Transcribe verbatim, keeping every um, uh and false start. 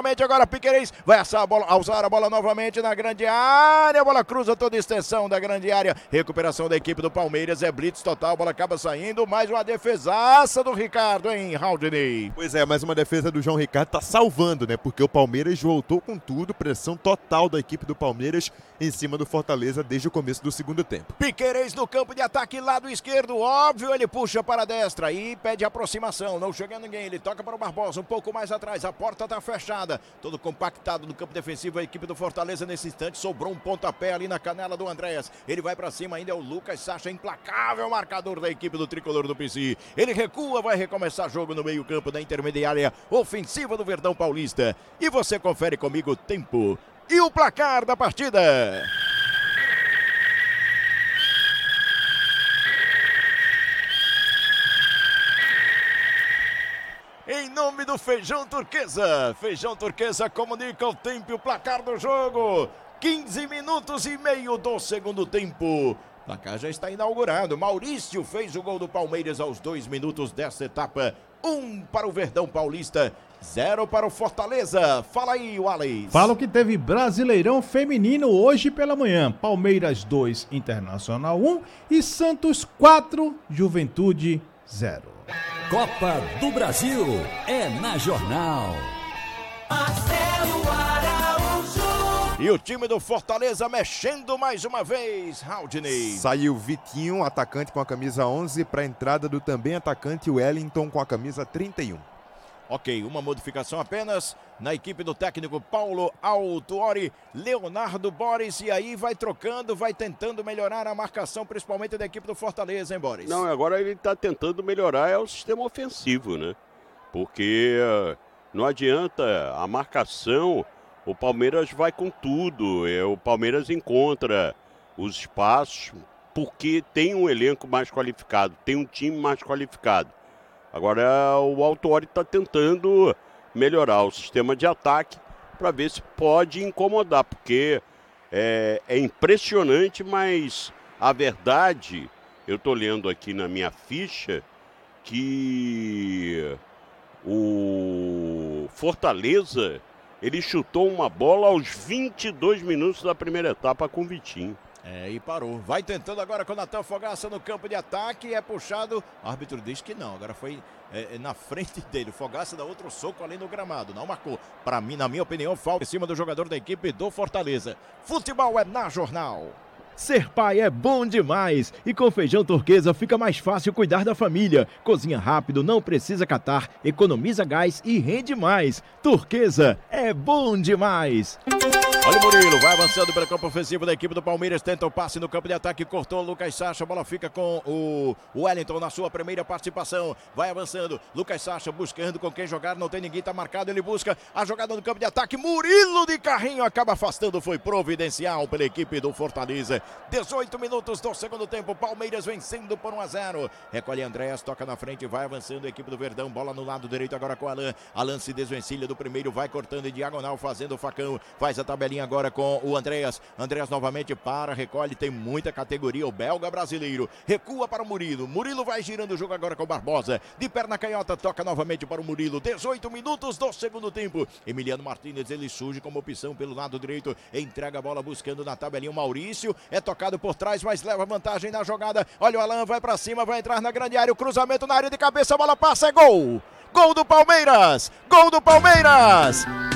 novamente agora Piquerez, vai alçar a bola, alçar a bola novamente na grande área, a bola cruza toda a extensão da grande área, recuperação da equipe do Palmeiras, é blitz total, a bola acaba saindo, mais uma defesaça do Ricardo, hein, Haldney? Pois é, mais uma defesa do João Ricardo, tá salvando, né, porque o Palmeiras voltou com tudo, pressão total da equipe do Palmeiras em cima do Fortaleza desde o começo do segundo tempo. Piquerez no campo de ataque, lado esquerdo, óbvio, ele puxa para a destra e pede aproximação, não chega ninguém, ele toca para o Barbosa, um pouco mais atrás, a porta tá fechada, todo compactado no campo defensivo, a equipe do Fortaleza nesse instante, sobrou um pontapé ali na canela do Andréas, ele vai para cima, ainda é o Lucas Sacha, implacável marcador da equipe do tricolor do P C, ele recua, vai recomeçar jogo no meio campo da intermediária ofensiva do Verdão Paulista, e você confere comigo o tempo e o placar da partida. Em nome do Feijão Turquesa, Feijão Turquesa comunica o tempo e o placar do jogo. quinze minutos e meio do segundo tempo. O placar já está inaugurado. Maurício fez o gol do Palmeiras aos dois minutos desta etapa. Um para o Verdão Paulista, zero para o Fortaleza. Fala aí, Wallace. Falo que teve Brasileirão Feminino hoje pela manhã. Palmeiras dois, Internacional um e Santos quatro, Juventude zero. Copa do Brasil é na Jornal. Marcelo Araújo. E o time do Fortaleza mexendo mais uma vez, Haldney. Saiu Vitinho, atacante com a camisa onze, para a entrada do também atacante Wellington com a camisa trinta e um. Ok, uma modificação apenas na equipe do técnico Paulo Autuori, Leonardo Boris, e aí vai trocando, vai tentando melhorar a marcação, principalmente da equipe do Fortaleza, hein, Boris? Não, agora ele está tentando melhorar é o sistema ofensivo, né? Porque uh, não adianta a marcação, o Palmeiras vai com tudo, é, o Palmeiras encontra os espaços, porque tem um elenco mais qualificado, tem um time mais qualificado. Agora o Autuori está tentando melhorar o sistema de ataque para ver se pode incomodar, porque é, é impressionante, mas a verdade, eu estou lendo aqui na minha ficha, que o Fortaleza, ele chutou uma bola aos vinte e dois minutos da primeira etapa com o Vitinho. É, e parou. Vai tentando agora com o Natan Fogaça no campo de ataque. É puxado. O árbitro diz que não. Agora foi é, na frente dele. O Fogaça dá outro soco ali no gramado. Não marcou. Para mim, na minha opinião, falta em cima do jogador da equipe do Fortaleza. Futebol é na Jornal. Ser pai é bom demais e com Feijão Turquesa fica mais fácil cuidar da família. Cozinha rápido, não precisa catar, economiza gás e rende mais. Turquesa é bom demais. Olha o Murilo, vai avançando pelo campo ofensivo da equipe do Palmeiras, tenta o passe no campo de ataque, cortou o Lucas Sacha, a bola fica com o Wellington na sua primeira participação, vai avançando, Lucas Sacha buscando com quem jogar, não tem ninguém, tá marcado, ele busca a jogada no campo de ataque, Murilo de carrinho acaba afastando, foi providencial pela equipe do Fortaleza. dezoito minutos do segundo tempo, Palmeiras vencendo por um a zero, recolhe Andréas, toca na frente, vai avançando a equipe do Verdão, bola no lado direito agora com Alan, Alan se desvencilha do primeiro, vai cortando em diagonal, fazendo o facão, faz a tabelinha agora com o Andréas, Andréas novamente para, recolhe, tem muita categoria, o belga brasileiro, recua para o Murilo, Murilo vai girando o jogo agora com o Barbosa, de perna canhota, toca novamente para o Murilo, dezoito minutos do segundo tempo, Emiliano Martínez, ele surge como opção pelo lado direito, entrega a bola buscando na tabelinha o Maurício, é tocado por trás, mas leva vantagem na jogada, olha o Alan, vai para cima, vai entrar na grande área, o cruzamento na área de cabeça, a bola passa, é gol! Gol do Palmeiras! Gol do Palmeiras!